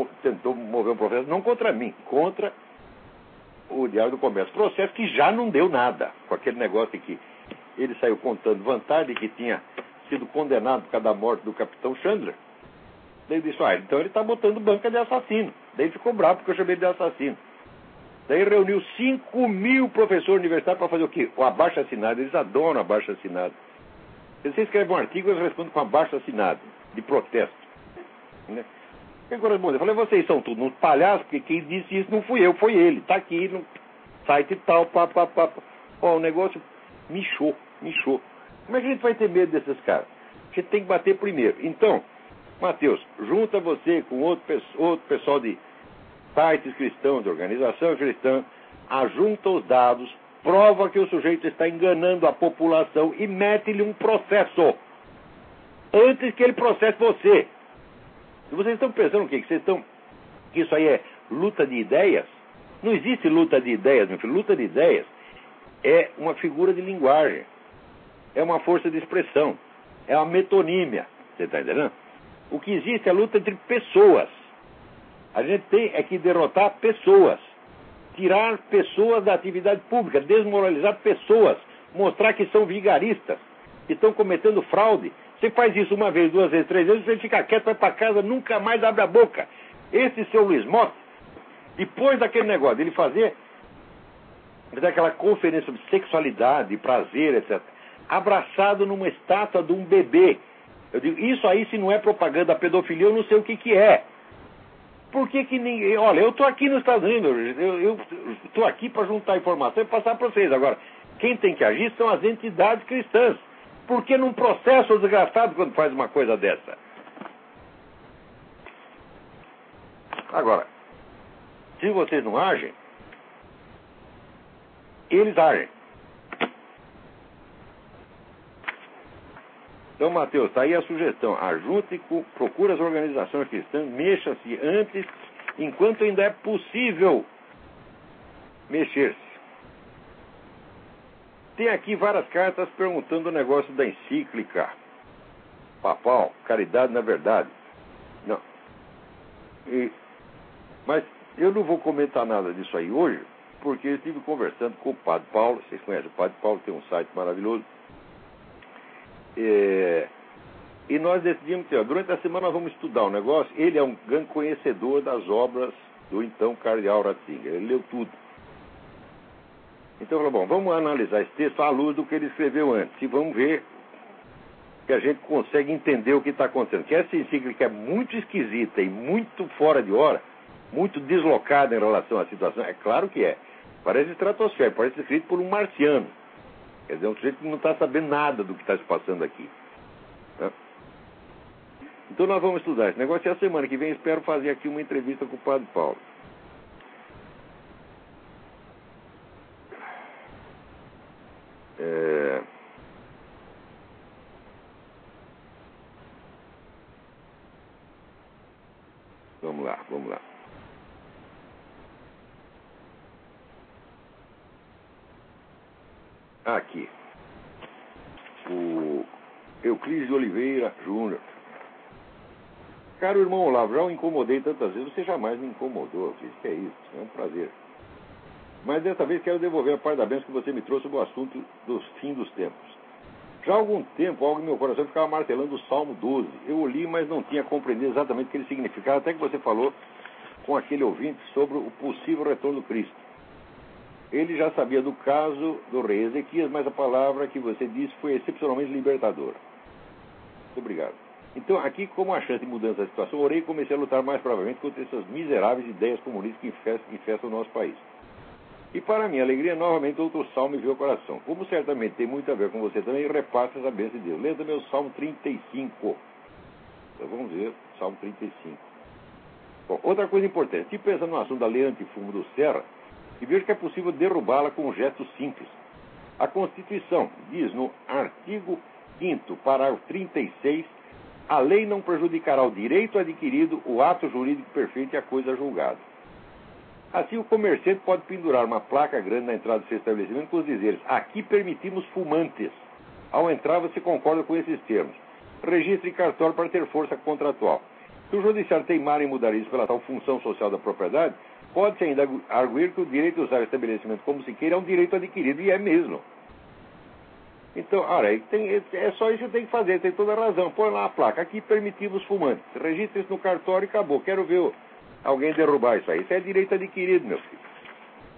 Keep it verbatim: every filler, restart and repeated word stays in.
tentou mover um processo, não contra mim, contra o Diário do Comércio. Processo que já não deu nada, com aquele negócio que ele saiu contando vantagem que tinha sido condenado por causa da morte do capitão Chandler. Daí ele disse, ah, então ele está botando banca de assassino. Daí ele ficou bravo porque eu chamei ele de assassino. Daí reuniu cinco mil professores universitários para fazer o quê? O abaixo-assinado. Eles adoram abaixo-assinado. Você escreve um artigo e eles respondem com abaixo-assinado, de protesto. Né? Agora, eu falei, vocês são tudo uns palhaços, porque quem disse isso não fui eu, foi ele. Está aqui no site e tal, pá, pá, pá. Ó, o negócio michou, michou. Como é que a gente vai ter medo desses caras? A gente tem que bater primeiro. Então, Matheus, junta você com outro, outro pessoal de sites cristãos, de organização cristã, ajunta os dados, prova que o sujeito está enganando a população e mete-lhe um processo. Antes que ele processe você. Se vocês estão pensando o quê? Que vocês estão... que isso aí é luta de ideias? Não existe luta de ideias, meu filho. Luta de ideias é uma figura de linguagem. É uma força de expressão. É uma metonímia. Você está entendendo? O que existe é a luta entre pessoas. A gente tem é que derrotar pessoas. Tirar pessoas da atividade pública. Desmoralizar pessoas. Mostrar que são vigaristas. Que estão cometendo fraude. Você faz isso uma vez, duas vezes, três vezes, você fica quieto, vai para casa, nunca mais abre a boca. Esse seu Luiz Motta, depois daquele negócio dele fazer, fazer aquela conferência sobre sexualidade, prazer, etcétera, abraçado numa estátua de um bebê. Eu digo, isso aí se não é propaganda da pedofilia, eu não sei o que que é. Por que que ninguém... Olha, eu estou aqui nos Estados Unidos, eu estou aqui para juntar informação e passar para vocês. Agora, quem tem que agir são as entidades cristãs. Por que não processa o desgraçado quando faz uma coisa dessa? Agora, se vocês não agem, eles agem. Então, Matheus, está aí a sugestão. Ajunte, com, procure as organizações cristãs, mexa-se antes, enquanto ainda é possível mexer-se. Tem aqui várias cartas perguntando o negócio da encíclica papal, caridade na verdade. Não. E, mas eu não vou comentar nada disso aí hoje, porque eu estive conversando com o Padre Paulo. Vocês conhecem o Padre Paulo, tem um site maravilhoso. É, e nós decidimos que, ó, durante a semana nós vamos estudar o negócio. Ele é um grande conhecedor das obras do então cardeal Ratzinger. Ele leu tudo. Então, falou, bom, vamos analisar esse texto à luz do que ele escreveu antes. E vamos ver que a gente consegue entender o que está acontecendo. Que essa encíclica é muito esquisita e muito fora de hora, muito deslocada em relação à situação. É claro que é. Parece estratosférico, parece escrito por um marciano. Quer dizer, um sujeito que não está sabendo nada do que está se passando aqui. Né? Então nós vamos estudar esse negócio. E a semana que vem espero fazer aqui uma entrevista com o Padre Paulo. É... Vamos lá, vamos lá. Aqui. O Euclides de Oliveira Júnior. Caro irmão Olavo, já o incomodei tantas vezes, você jamais me incomodou. Euclides, que é isso? É um prazer. Mas dessa vez quero devolver a parte da bênção que você me trouxe sobre o assunto dos fim dos tempos. Já há algum tempo, algo no meu coração ficava martelando o Salmo doze. Eu o li, mas não tinha compreendido exatamente o que ele significava, até que você falou com aquele ouvinte sobre o possível retorno do Cristo. Ele já sabia do caso do rei Ezequias, mas a palavra que você disse foi excepcionalmente libertadora. Muito obrigado. Então, aqui, como a chance de mudança da situação, orei e comecei a lutar mais provavelmente contra essas miseráveis ideias comunistas que infestam, infestam o nosso país. E para minha alegria, novamente outro salmo me veio ao coração. Como certamente tem muito a ver com você também, repassa essa bênção de Deus. Leia também o Salmo trinta e cinco. Então vamos ver, Salmo trinta e cinco. Bom, outra coisa importante, se pensa no assunto da lei antifumo do Serra, e vejo que é possível derrubá-la com um gesto simples. A Constituição diz no artigo quinto, parágrafo trinta e seis, a lei não prejudicará o direito adquirido, o ato jurídico perfeito e a coisa julgada. Assim, o comerciante pode pendurar uma placa grande na entrada do seu estabelecimento com os dizeres: aqui permitimos fumantes. Ao entrar, você concorda com esses termos. Registre cartório para ter força contratual. Se o judiciário teimar em mudar isso pela tal função social da propriedade, pode-se ainda arguir que o direito de usar o estabelecimento como se queira é um direito adquirido, e é mesmo. Então, olha, tem, é só isso que tem que fazer, tem toda a razão. Põe lá a placa, aqui permitimos fumantes. Registra isso no cartório e acabou. Quero ver alguém derrubar isso aí. Isso é direito adquirido, meu filho.